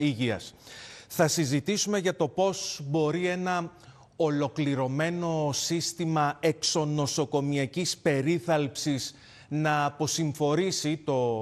υγείας. Θα συζητήσουμε για το πώς μπορεί ένα ολοκληρωμένο σύστημα εξονοσοκομιακής περίθαλψης να αποσυμφορήσει το